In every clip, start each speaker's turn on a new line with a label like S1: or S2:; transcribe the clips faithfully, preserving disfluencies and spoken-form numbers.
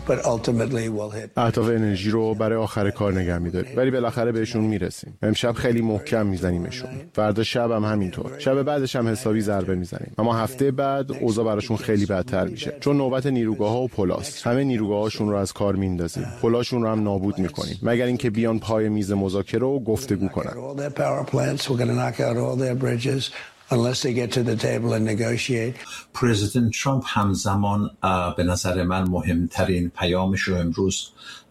S1: but ultimately we'll hit.
S2: اهداف انرژی رو برای آخر کار نگه می‌داریم، ولی بالاخره بهشون میرسیم. امشب خیلی محکم میزنیمشون. فردا شب هم همینطور. شب بعدش هم حسابی ضربه میزنیم. اما هفته بعد اوضاع براشون خیلی بدتر میشه. چون نوبت نیروگاه‌ها و پلاست. همه نیروگاه‌هاشون رو از کار میندازیم. پلاشون رو هم نابود می‌کنیم. مگر اینکه بیان پای میز مذاکره و گفتگو کنن.
S1: Unless they get to the table and negotiate.
S3: پرزیدنت ترامپ همزمان به نظر من مهمترین پیامش رو امروز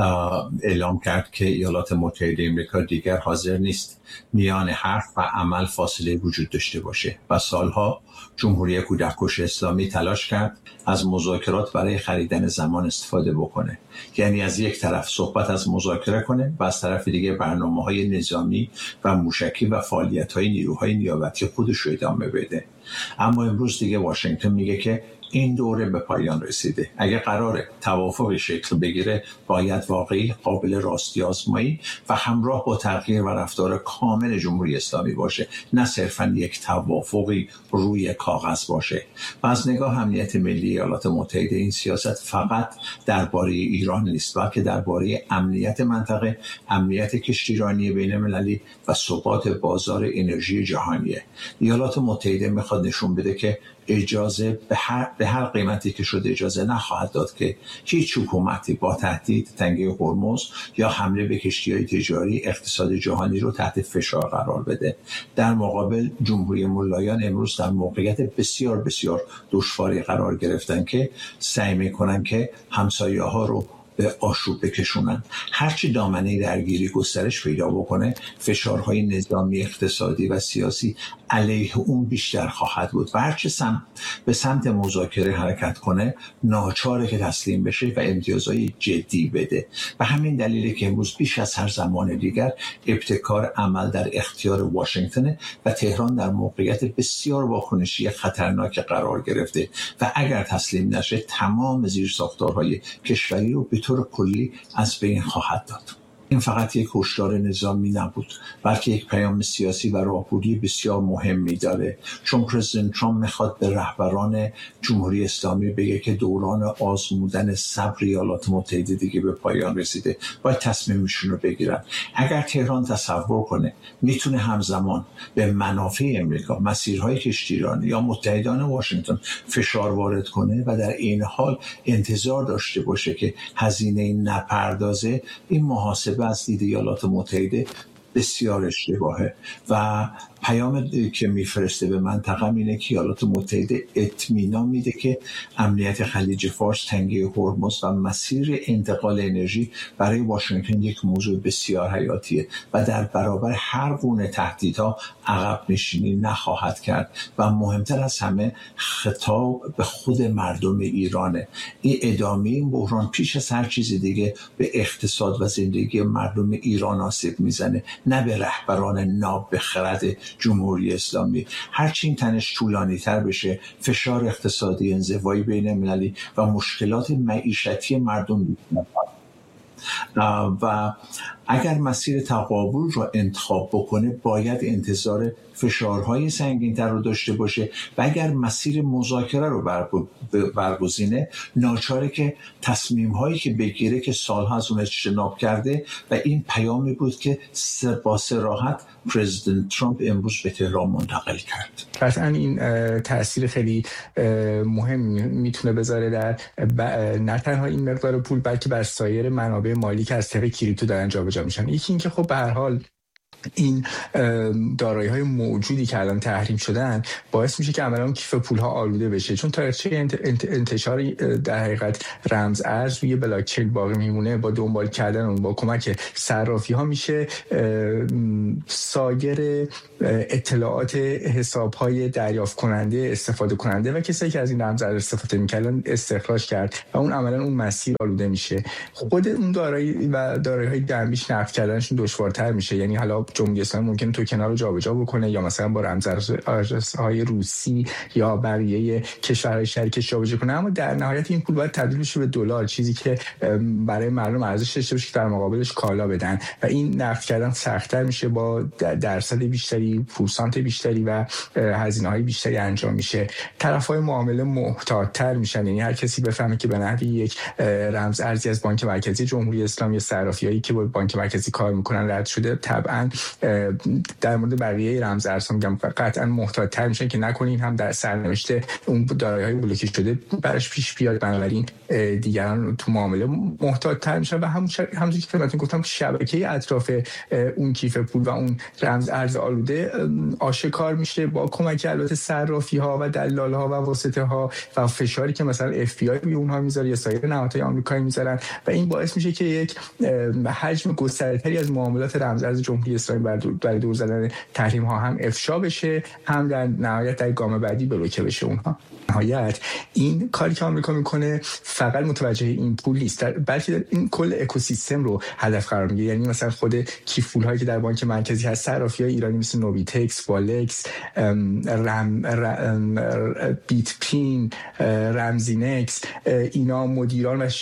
S3: اعلام کرد که ایالات متحده آمریکا دیگر حاضر نیست میان حرف و عمل فاصله وجود داشته باشه و سالها جمهوری کودککش اسلامی تلاش کرد از مذاکرات برای خریدن زمان استفاده بکنه، یعنی از یک طرف صحبت از مذاکره کنه و از طرف دیگه برنامه‌های نظامی و موشکی و فعالیت‌های نیروهای نیابتی خودش رو ادامه بده. اما امروز دیگه واشنگتن میگه که این دوره به پایان رسیده. اگه قراره توافق شکل بگیره باید واقعی، قابل راستی آزمایی و همراه با تغییر و رفتار کامل جمهوری اسلامی باشه، نه صرفا یک توافقی روی کاغذ باشه. و از نگاه امنیت ملی ایالات متحده این سیاست فقط درباره ایران نیست، بلکه درباره امنیت منطقه، امنیت کشتیرانی بین المللی و ثبات بازار انرژی جهانیه. ایالات متحده میخواد نشون بده که اجازه به هر, به هر قیمتی که شده اجازه نخواهد داد که هیچ حکومتی با تهدید تنگه هرمز یا حمله به کشتی‌های تجاری اقتصاد جهانی رو تحت فشار قرار بده. در مقابل جمهوری ملایان امروز در موقعیت بسیار بسیار دشواری قرار گرفتن که سعی میکنن که همسایه‌ها رو به آشوب بکشونن. هرچی دامنه درگیری گسترش پیدا بکنه، فشارهای نظامی، اقتصادی و سیاسی علیه اون بیشتر خواهد بود و هرچی سمت به سمت مذاکره حرکت کنه ناچاره که تسلیم بشه و امتیازهای جدی بده. و همین دلیلی که امروز بیش از هر زمان دیگر ابتکار عمل در اختیار واشنگتن و تهران در موقعیت بسیار واکنشی خطرناک قرار گرفته و اگر تسلیم نشه تمام زیرساختارهای کشوری رو به طور کلی از بین خواهد داد. این فقط یک هشدار نظامی نبود، بلکه یک پیام سیاسی و راهبردی بسیار مهمی داره، چون پرزیدنت ترامپ میخواد به رهبران جمهوری اسلامی بگه که دوران آزمودن صبر ایالات متحده دیگه به پایان رسیده، باید تصمیمشون رو بگیرن. اگر تهران تصور کنه میتونه همزمان به منافع امریکا، مسیرهای کشتیرانی یا متحدان واشنگتن فشار وارد کنه و در این حال انتظار داشته باشه که هزینه نپردازه، این محاسبه از دید ایالات متحده بسیار اشتباهه و پیامی که میفرسته به منطقه اینه که ایالات متحده اطمینان میده که امنیت خلیج فارس، تنگه هرمز و مسیر انتقال انرژی برای واشنگتن یک موضوع بسیار حیاتیه و در برابر هر گونه تهدیدها عقب نشینی نخواهد کرد و مهمتر از همه خطاب به خود مردم ایرانه. این ادامه این بحران پیش از هر چیز دیگه به اقتصاد و زندگی مردم ایران آسیب میزنه، نه به رهبران ناب به خرد جمهوری اسلامی. هرچی این تنش طولانی تر بشه، فشار اقتصادی، انزوایی بین المللی و مشکلات معیشتی مردم بیشتر و اگر مسیر تقابل رو انتخاب بکنه باید انتظار فشارهای سنگین‌تر رو داشته باشه و اگر مسیر مذاکره رو برگزینه ناچاره که تصمیم‌هایی که بگیره که سالها از اون اجتناب کرده و این پیامی بود که با صراحت پرزیدنت ترامپ امروز به تهران منتقل کرد.
S4: قطعاً این تأثیر خیلی مهم میتونه بذاره در نه تنها این مقدار پول بلکه بر سایر منابع مالی که از طریق کریپتو دارن جابجا میشن. یکی این که خب به هر حال این دارایی‌های موجودی که الان تحریم شدن باعث میشه که عملاً کیف پول‌ها آلوده بشه، چون تاریخچه انتشار در حقیقت رمز ارز روی بلاکچین باقی میمونه. با دنبال کردن اون با کمک صرافی‌ها میشه سایر اطلاعات حساب‌های دریافت کننده، استفاده کننده و کسایی که از این رمز ارز استفاده می‌کردن استخراج کرد و اون عملاً اون مسیر آلوده میشه. خود اون دارایی و دارایی‌های جمعیش نقد کردنشون دشوارتر میشه. یعنی حالا جمهوری اسلامی ممکن توکن ها رو جابجا بکنه یا مثلا با رمزارزهای روسی یا بقیه کشورهای شریکش جابجا کنه، اما در نهایت این پول باید تبدیل بشه به دلار، چیزی که برای مردم ارزش داشته باشه که در مقابلش کالا بدن و این نقد کردن سخت‌تر میشه، با درصد بیشتری، پورسانت بیشتری و هزینه‌های بیشتری انجام میشه. طرف‌های معامله محتاط‌تر میشن، یعنی هر کسی بفهمه که به نحوی یک رمز ارزی از بانک مرکزی جمهوری اسلامی، صرافیایی که با بانک مرکزی کار میکنن رد شده، طبعا در مورد بقیه رمز ارزها میگم قطعا محتاط‌تر میشن که نکنین هم در سرنوشت اون دارایی‌های بلوکه شده براش پیش بیاد. بنابراین دیگران تو معامله محتاط‌تر میشن و همونطور همونطوری که خدمتتون گفتم شبکه اطراف اون کیف پول و اون رمز ارز آلوده آشکار میشه با کمک البته صرافی‌ها و دلال‌ها و واسطه‌ها و فشاری که مثلا اف بی آی روی اونها میذاره یا سایر نهادهای آمریکایی میذارن و این باعث میشه که یک حجم گسترده‌تری از معاملات رمز ارز جمهوری اسلامی برای دور زدن تحریم ها هم افشا بشه، هم در نهایت در گام بعدی بلوکه بشه اونها. نهایت این کاری که آمریکا میکنه فقط متوجه این پول نیست، بلکه این کل اکوسیستم رو هدف قرار میگیره. یعنی مثلا خود کیف پول هایی که در بانک مرکزی هست، صرافی‌های ایرانی مثل نوبیتکس، والکس، رم، رم، بیت پین، رمزینکس، اینا مدیران و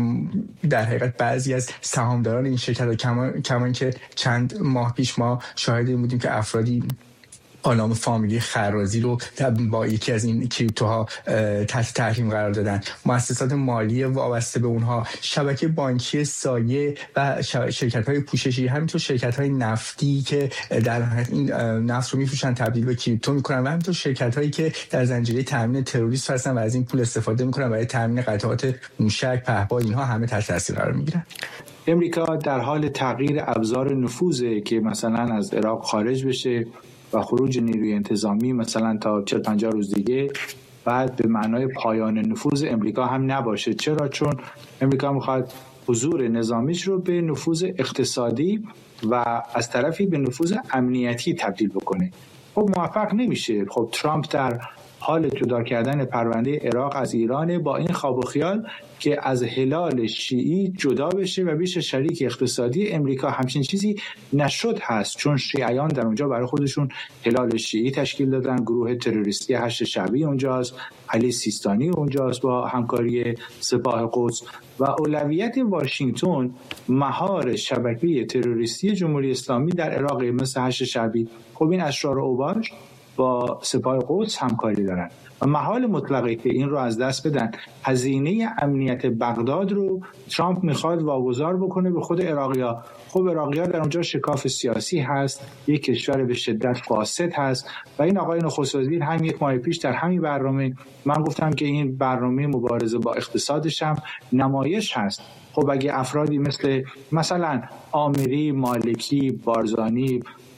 S4: در حقیقت بعضی از سهامداران این شرکت ها، کمان که چند ماه پیش ما شاهد این بودیم که افرادی با نام فامیلی خرازی رو با یکی از این کریپتوها تحت تحریم قرار دادن، مؤسسات مالی وابسته به اونها، شبکه بانکی سایه و شرکت‌های پوششی، همینطور شرکت‌های نفتی که در نهایت این نفت رو میفروشن تبدیل به کریپتو میکنن و همینطور شرکت‌هایی که در زنجیره تامین تروریست هستن و از این پول استفاده میکنن برای تامین قطعات موشک، پهپاد، اینها همه تحت تاثیر قرار میگیرن.
S5: امریکا در حال تغییر ابزار نفوذه که مثلا از عراق خارج بشه و خروج نیروی انتظامی مثلا تا چهل پنجاه روز دیگه، بعد به معنای پایان نفوذ امریکا هم نباشه. چرا؟ چون امریکا میخواد حضور نظامیش رو به نفوذ اقتصادی و از طرفی به نفوذ امنیتی تبدیل بکنه. خب موفق نمیشه. خب ترامپ در حال جدا کردن پرونده عراق از ایران با این خواب و خیال که از هلال شیعی جدا بشه و بشه شریک اقتصادی امریکا. همچین چیزی نشد هست، چون شیعیان در اونجا برای خودشون هلال شیعی تشکیل دادن، گروه تروریستی هشت شعبی اونجاست، علی سیستانی اونجاست با همکاری سپاه قدس و اولویت واشنگتن مهار شبکه تروریستی جمهوری اسلامی در عراق مثل هشت شعبی. خب این اشرار اوباش با سپاه قدس همکاری دارن و محال مطلقه که این رو از دست بدن. هزینه امنیت بغداد رو ترامپ میخواد واگذار بکنه به خود عراقی‌ها. خب عراقی‌ها در اونجا شکاف سیاسی هست، یک کشور به شدت فاسد هست و این آقای نخست وزیر هم یک ماه پیش در همین برنامه من گفتم که این برنامه مبارزه با اقتصادش هم نمایش هست. خب اگه افرادی مثل مثلا آمری، مالکی، بارزانی،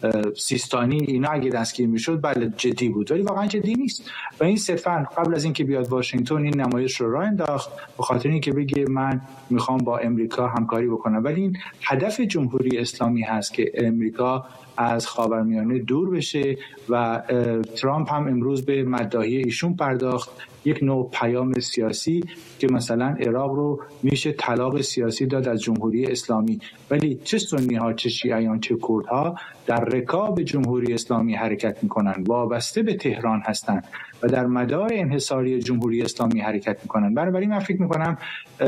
S5: سیستانی اینا اگه دستگیر میشد بله جدی بود، ولی واقعا جدی نیست و این صرفا قبل از اینکه بیاد واشنگتن این نمایش رو راه انداخت به خاطر اینکه بگه من میخوام با امریکا همکاری بکنم. ولی این هدف جمهوری اسلامی هست که امریکا از خاورمیانه دور بشه و ترامپ هم امروز به مداحی ایشون پرداخت، یک نوع پیام سیاسی که مثلا عراق رو میشه طلاق سیاسی داد از جمهوری اسلامی، ولی چه سنی ها چه شیعیان چه کرد ها در رکاب جمهوری اسلامی حرکت میکنن، وابسته به تهران هستن و در مدار انحصاری جمهوری اسلامی حرکت میکنن. بنابراین من فکر میکنم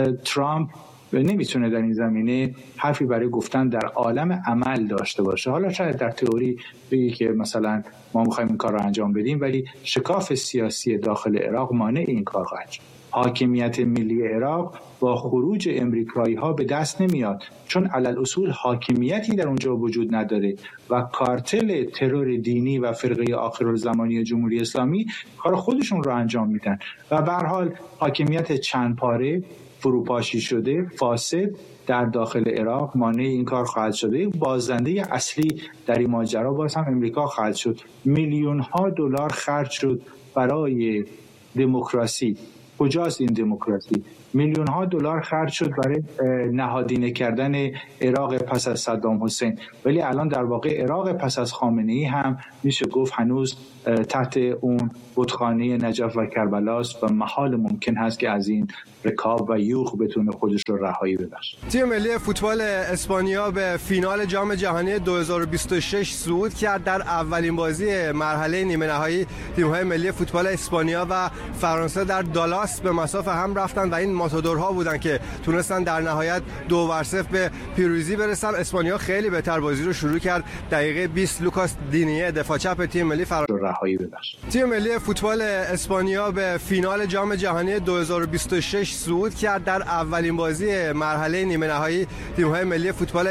S5: ترامپ نمیتونه در این زمینه حرفی برای گفتن در عالم عمل داشته باشه. حالا شاید در تئوری بگی که مثلا ما میخوایم این کار رو انجام بدیم، ولی شکاف سیاسی داخل عراق مانع این کار خواهد شد. حاکمیت ملی عراق با خروج امریکایی ها به دست نمیاد، چون علل اصول حاکمیتی در اونجا وجود نداره و کارتل ترور دینی و فرقه آخرالزمانی جمهوری اسلامی کار خودشون رو انجام میدن و به هر حال حاکمیت چند پاره فروپاشی شده فاسد در داخل عراق مانع این کار خواهد شده. بازنده اصلی در این ماجرا باز هم امریکا خواهد شد. میلیون ها دلار خرج شد برای دموکراسی کجاست این دموکراسی؟ میلیون ها دلار خرج شد برای نهادینه کردن عراق پس از صدام حسین، ولی الان در واقع عراق پس از خامنه‌ای هم میشه گفت هنوز تحت اون بتخانه نجف و کربلاست و محال ممکن هست که از این رکاب و یوغ بتونه خودش رو رهایی ببخشه.
S6: تیم ملی فوتبال اسپانیا به فینال جام جهانی دو هزار و بیست و شش صعود کرد. در اولین بازی مرحله نیمه نهایی تیم‌های ملی فوتبال اسپانیا و فرانسه در دالاس به مساف هم رفتن و این ماتادورها بودن که تونستن در نهایت دو بر صفر به پیروزی برسن. اسپانیا خیلی بهتر بازی رو شروع کرد. دقیقه بیست لوکاس دینیه دفاع چپ تیم ملی فرانسه
S5: رهایی ببخشه.
S6: تیم ملی فوتبال اسپانیا به فینال جام جهانی دو هزار و بیست و شش صعود کرد. در اولین بازی مرحله نیمه نهایی تیم‌های ملی فوتبال